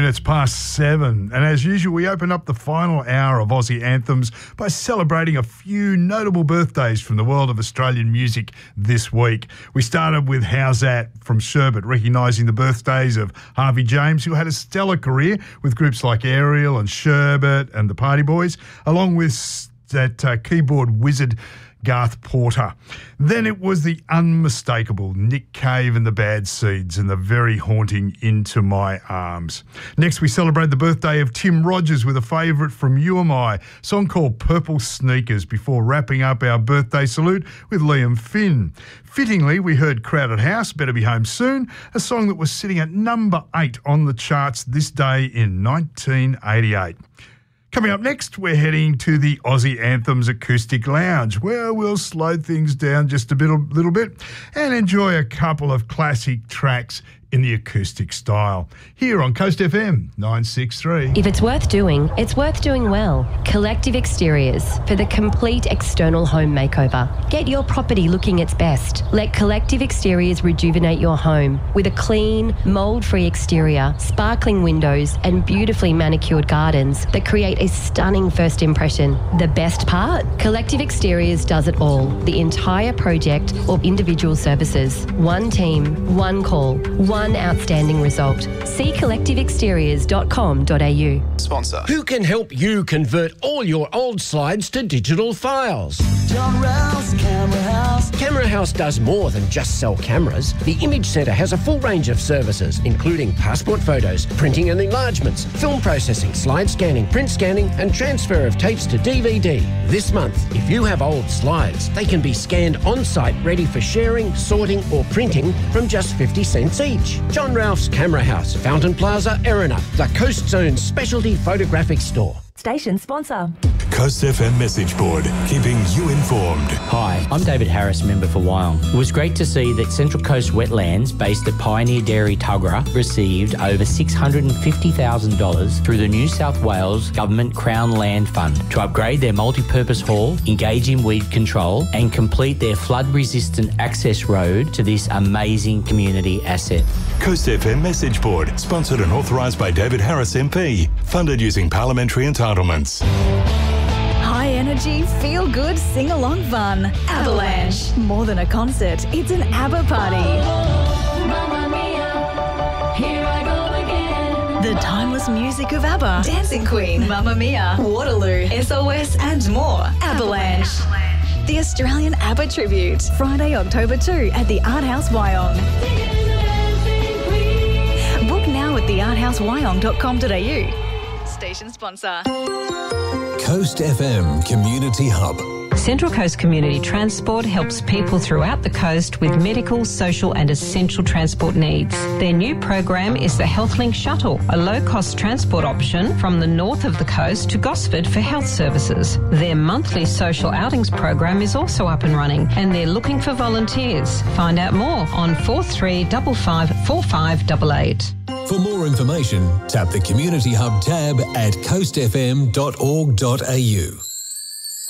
minutes past 7. And as usual, we open up the final hour of Aussie Anthems by celebrating a few notable birthdays from the world of Australian music this week. We started with How's That from Sherbet, recognising the birthdays of Harvey James, who had a stellar career with groups like Ariel and Sherbet and the Party Boys, along with that keyboard wizard Garth Porter. Then it was the unmistakable Nick Cave and the Bad Seeds and the very haunting Into My Arms. Next, we celebrate the birthday of Tim Rogers with a favourite from You Am I, a song called Purple Sneakers, before wrapping up our birthday salute with Liam Finn. Fittingly, we heard Crowded House, Better Be Home Soon, a song that was sitting at number 8 on the charts this day in 1988. Coming up next, we're heading to the Aussie Anthems Acoustic Lounge, where we'll slow things down just a little bit and enjoy a couple of classic tracks in the acoustic style. Here on Coast FM 963. If it's worth doing, it's worth doing well. Collective Exteriors for the complete external home makeover. Get your property looking its best. Let Collective Exteriors rejuvenate your home with a clean, mould-free exterior, sparkling windows and beautifully manicured gardens that create a stunning first impression. The best part? Collective Exteriors does it all. The entire project or individual services. One team, one call, one outstanding result. See collectiveexteriors.com.au. Sponsor. Who can help you convert all your old slides to digital files? John Rouse, Camera House. Camera House does more than just sell cameras. The Image Centre has a full range of services, including passport photos, printing and enlargements, film processing, slide scanning, print scanning, and transfer of tapes to DVD. This month, if you have old slides, they can be scanned on-site, ready for sharing, sorting, or printing from just 50 cents each. John Ralph's Camera House, Fountain Plaza, Erina, the Coast Zone's specialty photographic store. Station sponsor. Coast FM message board, keeping you informed. Hi, I'm David Harris, member for Wyong. It was great to see that Central Coast Wetlands, based at Pioneer Dairy Tuggerah, received over $650,000 through the New South Wales Government Crown Land Fund to upgrade their multi-purpose hall, engage in weed control and complete their flood-resistant access road to this amazing community asset. Coast FM message board, sponsored and authorised by David Harris MP, funded using parliamentary entitlements. High energy, feel good, sing along fun. Avalanche. More than a concert, it's an ABBA party. Oh, Mamma Mia, here I go again. The timeless music of ABBA, Dancing Queen, Mamma Mia, Waterloo, SOS and more. Avalanche. The Australian ABBA tribute. Friday, October 2 at the Art House Wyong. Book now at thearthousewyong.com.au. Station sponsor. Coast FM Community Hub. Central Coast Community Transport helps people throughout the coast with medical, social and essential transport needs. Their new program is the HealthLink Shuttle, a low-cost transport option from the north of the coast to Gosford for health services. Their monthly social outings program is also up and running and they're looking for volunteers. Find out more on 4355 4588. For more information, tap the Community Hub tab at coastfm.org.au.